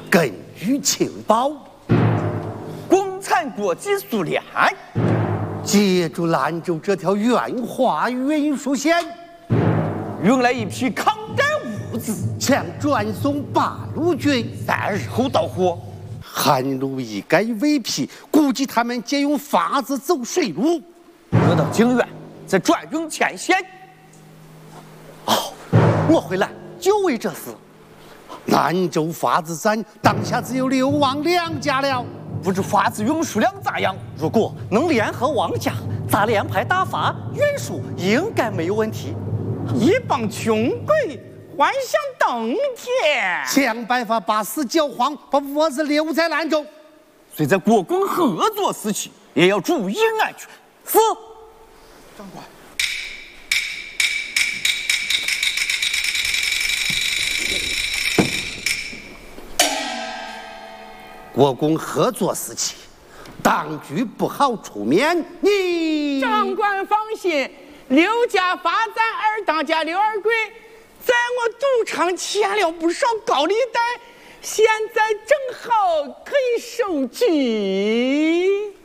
根据情报， 共产国际苏联借助兰州这条援华运输线， 运来一批抗战物资， 将转送八路军 3日后到货。 汉路一概未批，估计他们借用法子走水路， 得到经援，再转运前线。 哦，我回来就为这事。兰州法子站当下只有刘王2家了， 不知法子运输量咋样？ 如果能联合王家，咱连排大发运输应该没有问题。 一帮穷鬼幻想登天， 想办法把事搅黄，把窝子留在兰州。 所以在国共合作时期，也要注意安全。 是， 长官。 国共合作时期，当局不好出面，你长官放心，刘家发展2当家刘二贵，在我赌场欠了不少高利贷，现在正好可以收取。